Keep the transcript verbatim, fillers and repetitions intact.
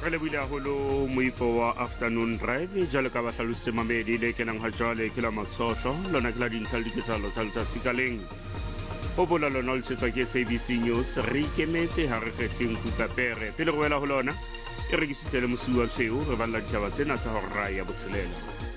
Re lebile haholo moifo wa afternoon drive jalo ka ba hlalositse mamedi le kenang ha jwale ke la matsosho lona ke la dintlha le diketsahalo tsa letsatsi ka leng ho bola lona le setswa ke S A B C News re ikemetse ha re kgetheng kutapere pele re wela ho lona e rekisitse le mosuwa tsheo re balla ditaba tsena tsa ho raya botshelela.